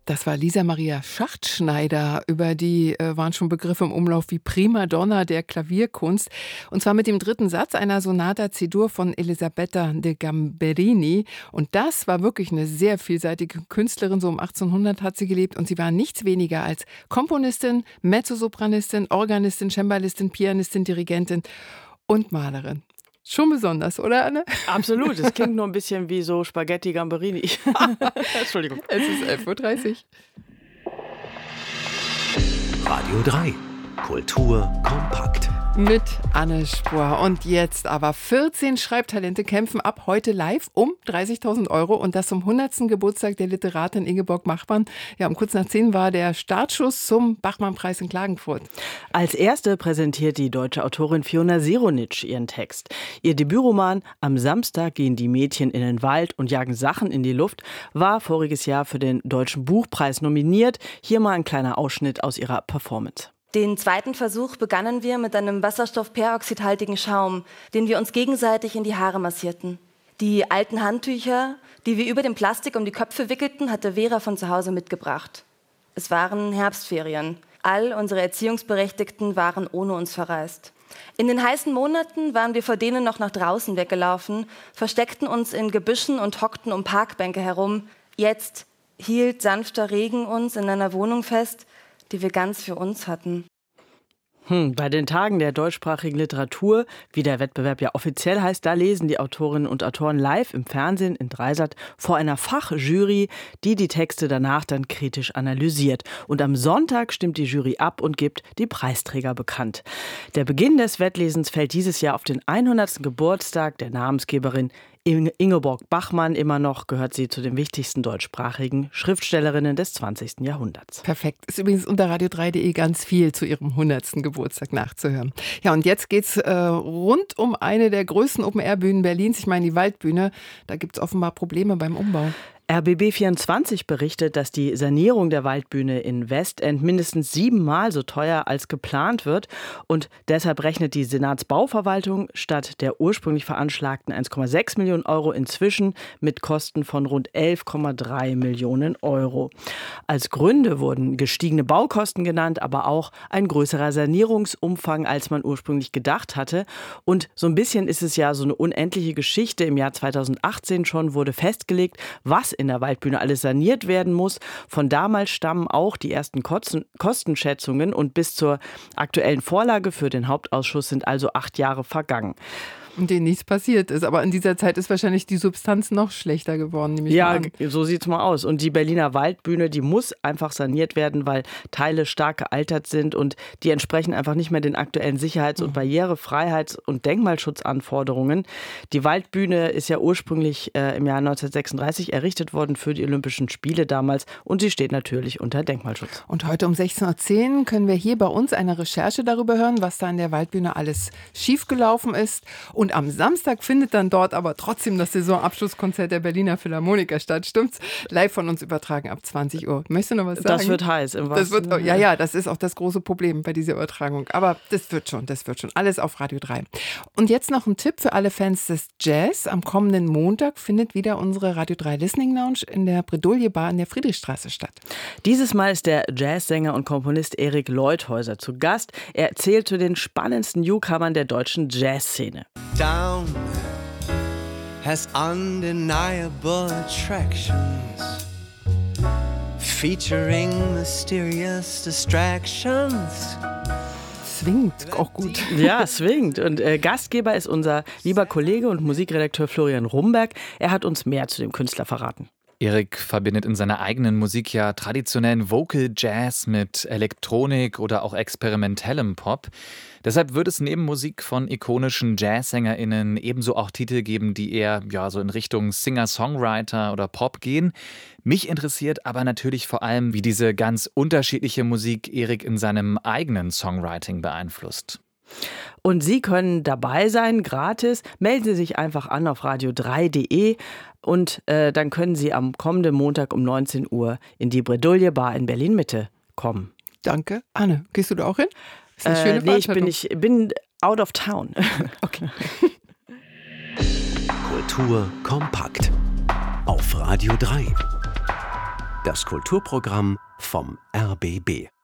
Das war Lisa Maria Schachtschneider. Über die waren schon Begriffe im Umlauf wie Primadonna der Klavierkunst. Und zwar mit dem dritten Satz einer Sonata C-Dur von Elisabetta de Gamberini. Und das war wirklich eine sehr vielseitige Künstlerin. So um 1800 hat sie gelebt. Und sie war nichts weniger als Komponistin, Mezzosopranistin, Organistin, Cembalistin, Pianistin, Dirigentin und Malerin. Schon besonders, oder Anne? Absolut, es klingt nur ein bisschen wie so Spaghetti Gamberini. Entschuldigung. Es ist 11.30 Uhr. Radio 3, Kultur kompakt. Mit Anne Spohr. Und jetzt aber 14 Schreibtalente kämpfen ab heute live um 30.000 € und das zum 100. Geburtstag der Literatin Ingeborg Bachmann. Ja, um kurz nach 10 war der Startschuss zum Bachmann-Preis in Klagenfurt. Als erste präsentiert die deutsche Autorin Fiona Seronitsch ihren Text. Ihr Debütroman Am Samstag gehen die Mädchen in den Wald und jagen Sachen in die Luft war voriges Jahr für den Deutschen Buchpreis nominiert. Hier mal ein kleiner Ausschnitt aus ihrer Performance. Den zweiten Versuch begannen wir mit einem wasserstoffperoxidhaltigen Schaum, den wir uns gegenseitig in die Haare massierten. Die alten Handtücher, die wir über dem Plastik um die Köpfe wickelten, hatte Vera von zu Hause mitgebracht. Es waren Herbstferien. All unsere Erziehungsberechtigten waren ohne uns verreist. In den heißen Monaten waren wir vor denen noch nach draußen weggelaufen, versteckten uns in Gebüschen und hockten um Parkbänke herum. Jetzt hielt sanfter Regen uns in einer Wohnung fest, die wir ganz für uns hatten. Bei den Tagen der deutschsprachigen Literatur, wie der Wettbewerb ja offiziell heißt, da lesen die Autorinnen und Autoren live im Fernsehen in Dreisat vor einer Fachjury, die die Texte danach dann kritisch analysiert. Und am Sonntag stimmt die Jury ab und gibt die Preisträger bekannt. Der Beginn des Wettlesens fällt dieses Jahr auf den 100. Geburtstag der Namensgeberin Ingeborg Bachmann. Immer noch gehört sie zu den wichtigsten deutschsprachigen Schriftstellerinnen des 20. Jahrhunderts. Perfekt. Ist übrigens unter radio3.de ganz viel zu ihrem 100. Geburtstag nachzuhören. Ja, und jetzt geht's rund um eine der größten Open-Air-Bühnen Berlins. Ich meine die Waldbühne. Da gibt's offenbar Probleme beim Umbau. RBB24 berichtet, dass die Sanierung der Waldbühne in Westend mindestens 7-mal so teuer als geplant wird. Und deshalb rechnet die Senatsbauverwaltung statt der ursprünglich veranschlagten 1,6 Millionen € inzwischen mit Kosten von rund 11,3 Millionen €. Als Gründe wurden gestiegene Baukosten genannt, aber auch ein größerer Sanierungsumfang, als man ursprünglich gedacht hatte. Und so ein bisschen ist es ja so eine unendliche Geschichte. Im Jahr 2018 schon wurde festgelegt, was in der Waldbühne alles saniert werden muss. Von damals stammen auch die ersten Kostenschätzungen und bis zur aktuellen Vorlage für den Hauptausschuss sind also 8 Jahre vergangen. Und denen nichts passiert ist. Aber in dieser Zeit ist wahrscheinlich die Substanz noch schlechter geworden. Ja, so sieht's mal aus. Und die Berliner Waldbühne, die muss einfach saniert werden, weil Teile stark gealtert sind und die entsprechen einfach nicht mehr den aktuellen Sicherheits- und Barrierefreiheits- und Denkmalschutzanforderungen. Die Waldbühne ist ja ursprünglich im Jahr 1936 errichtet worden für die Olympischen Spiele damals und sie steht natürlich unter Denkmalschutz. Und heute um 16.10 Uhr können wir hier bei uns eine Recherche darüber hören, was da in der Waldbühne alles schiefgelaufen ist. Und am Samstag findet dann dort aber trotzdem das Saisonabschlusskonzert der Berliner Philharmoniker statt. Stimmt's? Live von uns übertragen ab 20 Uhr. Möchtest du noch was sagen? Das wird heiß. Das ist auch das große Problem bei dieser Übertragung. Aber das wird schon. Alles auf Radio 3. Und jetzt noch ein Tipp für alle Fans des Jazz. Am kommenden Montag findet wieder unsere Radio 3 Listening Lounge in der Bredouille Bar in der Friedrichstraße statt. Dieses Mal ist der Jazzsänger und Komponist Erik Leuthäuser zu Gast. Er zählt zu den spannendsten Newcomern der deutschen Jazzszene. Down has undeniable attractions, featuring mysterious distractions. Swingt auch gut. Ja, swingt. Und Gastgeber ist unser lieber Kollege und Musikredakteur Florian Rumberg. Er hat uns mehr zu dem Künstler verraten. Erik verbindet in seiner eigenen Musik ja traditionellen Vocal Jazz mit Elektronik oder auch experimentellem Pop. Deshalb wird es neben Musik von ikonischen JazzsängerInnen ebenso auch Titel geben, die eher so in Richtung Singer-Songwriter oder Pop gehen. Mich interessiert aber natürlich vor allem, wie diese ganz unterschiedliche Musik Erik in seinem eigenen Songwriting beeinflusst. Und Sie können dabei sein, gratis. Melden Sie sich einfach an auf radio3.de und dann können Sie am kommenden Montag um 19 Uhr in die Bredouille Bar in Berlin-Mitte kommen. Danke. Anne, gehst du da auch hin? Ist eine schöne Veranstaltung. Ich bin out of town. Okay. Kultur kompakt auf Radio 3. Das Kulturprogramm vom RBB.